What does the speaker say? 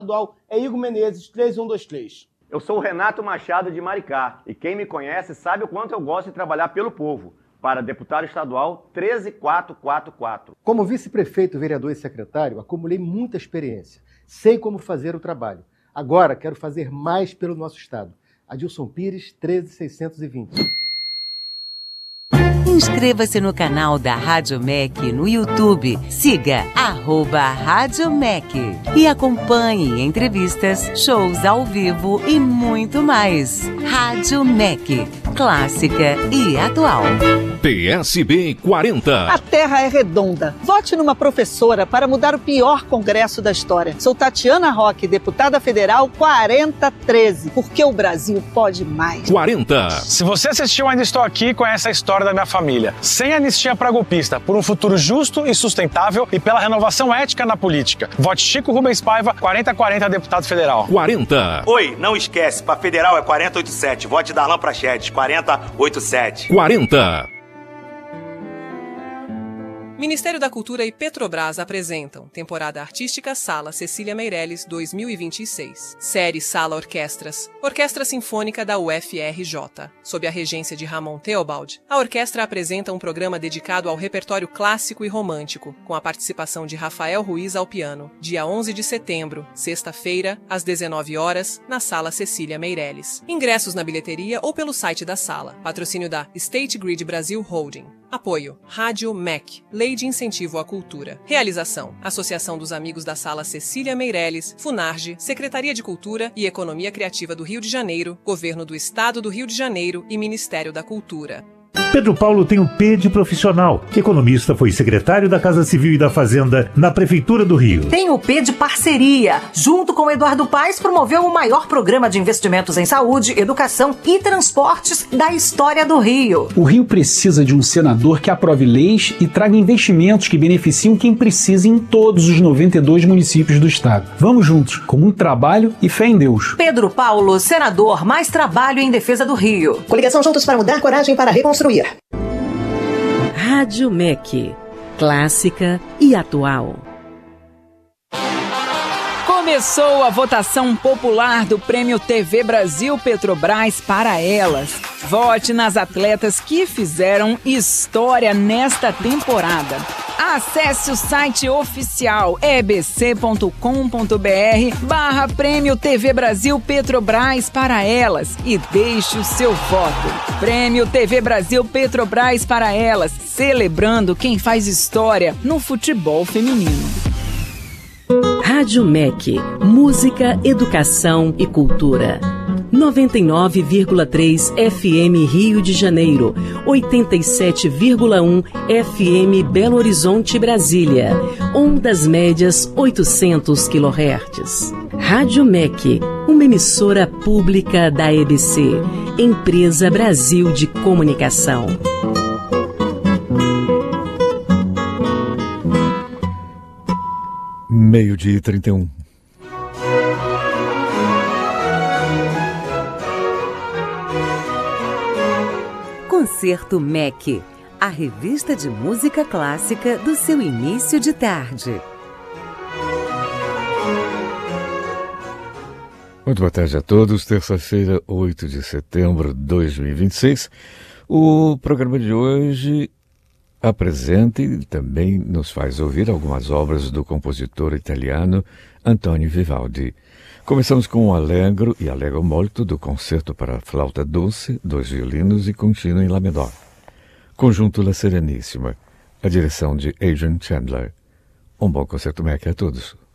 estadual é Igor Menezes, 31123. Eu sou o Renato Machado de Maricá e quem me conhece sabe o quanto eu gosto de trabalhar pelo povo. Para deputado estadual 13444. Como vice-prefeito, vereador e secretário, acumulei muita experiência. Sei como fazer o trabalho. Agora quero fazer mais pelo nosso estado. Adilson Pires, 13620. Inscreva-se no canal da Rádio MEC no YouTube. Siga @Rádio MEC e acompanhe entrevistas, shows ao vivo e muito mais. Rádio MEC, clássica e atual. PSB 40. A Terra é redonda. Vote numa professora para mudar o pior congresso da história. Sou Tatiana Roque, deputada federal 4013, porque o Brasil pode mais. 40. Se você assistiu Ainda Estou Aqui, conhece a história da minha família. Sem anistia para golpista, por um futuro justo e sustentável e pela renovação ética na política. Vote Chico Rubens Paiva, 4040, deputado federal. 40. Oi, não esquece, para federal é 4087. Vote Darlan Prachedes, 4087. 40. Ministério da Cultura e Petrobras apresentam Temporada Artística Sala Cecília Meirelles 2026. Série Sala Orquestras. Orquestra Sinfônica da UFRJ. Sob a regência de Ramon Theobald, a orquestra apresenta um programa dedicado ao repertório clássico e romântico, com a participação de Rafael Ruiz ao piano. Dia 11 de setembro, sexta-feira, às 19 horas, na Sala Cecília Meirelles. Ingressos na bilheteria ou pelo site da sala. Patrocínio da State Grid Brasil Holding. Apoio: Rádio MEC, Lei de Incentivo à Cultura. Realização: Associação dos Amigos da Sala Cecília Meirelles, Funarge, Secretaria de Cultura e Economia Criativa do Rio de Janeiro, Governo do Estado do Rio de Janeiro e Ministério da Cultura. Pedro Paulo tem o P de profissional. Economista, foi secretário da Casa Civil e da Fazenda na Prefeitura do Rio. Tem o P de parceria. Junto com Eduardo Paes, promoveu o maior programa de investimentos em saúde, educação e transportes da história do Rio. O Rio precisa de um senador que aprove leis e traga investimentos que beneficiam quem precisa em todos os 92 municípios do estado. Vamos juntos, com muito trabalho e fé em Deus. Pedro Paulo, senador, mais trabalho em defesa do Rio. Coligação Juntos para Mudar, coragem para reconstruir. Rádio MEC, clássica e atual. Começou a votação popular do Prêmio TV Brasil Petrobras para elas. Vote nas atletas que fizeram história nesta temporada. Acesse o site oficial ebc.com.br/Prêmio TV Brasil Petrobras para elas e deixe o seu voto. Prêmio TV Brasil Petrobras para elas, celebrando quem faz história no futebol feminino. Rádio MEC, música, educação e cultura. 99,3 FM Rio de Janeiro, 87,1 FM Belo Horizonte, Brasília. Ondas médias 800 kHz. Rádio MEC, uma emissora pública da EBC, Empresa Brasil de Comunicação. Meio-dia e 31. Concerto MEC, a revista de música clássica do seu início de tarde. Muito boa tarde a todos. Terça-feira, 8 de setembro de 2026. O programa de hoje apresenta e também nos faz ouvir algumas obras do compositor italiano Antonio Vivaldi. Começamos com o Allegro e Allegro Molto do Concerto para Flauta Doce, 2 violinos e contínuo em Lá menor. Conjunto La Serenissima, a direção de Adrian Chandler. Um bom concerto MEC a todos.